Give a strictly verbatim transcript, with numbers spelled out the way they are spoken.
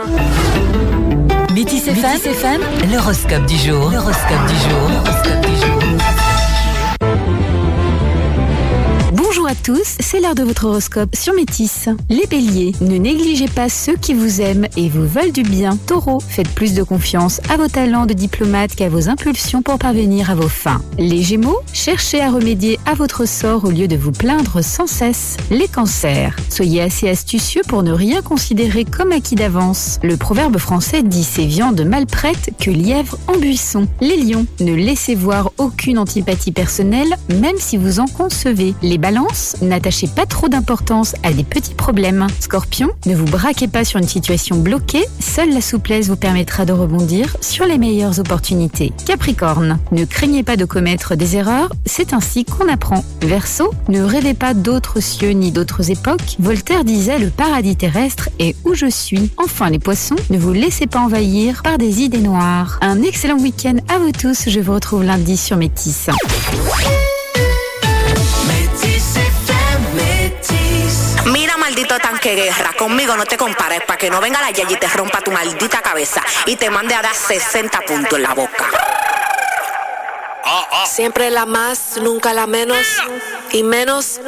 Métis F M, Métis F M, l'horoscope du jour. L'horoscope du jour. L'horoscope du jour. Bonjour à tous, c'est l'heure de votre horoscope sur Métis. Les béliers, ne négligez pas ceux qui vous aiment et vous veulent du bien. Taureau, faites plus de confiance à vos talents de diplomate qu'à vos impulsions pour parvenir à vos fins. Les gémeaux, cherchez à remédier à votre sort au lieu de vous plaindre sans cesse. Les cancers, soyez assez astucieux pour ne rien considérer comme acquis d'avance. Le proverbe français dit c'est viande mal prête que lièvre en buisson. Les lions, ne laissez voir aucune antipathie personnelle, même si vous en concevez. Les balances, n'attachez pas trop d'importance à des petits problèmes. Scorpion, ne vous braquez pas sur une situation bloquée, seule la souplesse vous permettra de rebondir sur les meilleures opportunités. Capricorne, ne craignez pas de commettre des erreurs, c'est ainsi qu'on apprend. Verseau, ne rêvez pas d'autres cieux ni d'autres époques. Voltaire disait le paradis terrestre est où je suis. Enfin les poissons, ne vous laissez pas envahir par des idées noires. Un excellent week-end à vous tous, je vous retrouve lundi sur Métis. Mira, maldito tanque guerra, conmigo no te compares, pa' que no venga la Yayi y te rompa tu maldita cabeza y te mande a dar sesenta puntos en la boca. Siempre la más, nunca la menos, y menos